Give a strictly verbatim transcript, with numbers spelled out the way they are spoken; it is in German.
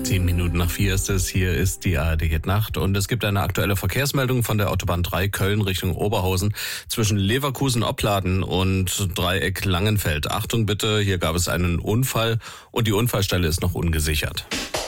Zehn Minuten nach vier ist es. Hier ist die A R D Hit Nacht und es gibt eine aktuelle Verkehrsmeldung von der Autobahn drei Köln Richtung Oberhausen zwischen Leverkusen-Opladen und Dreieck Langenfeld. Achtung bitte, hier gab es einen Unfall und die Unfallstelle ist noch ungesichert.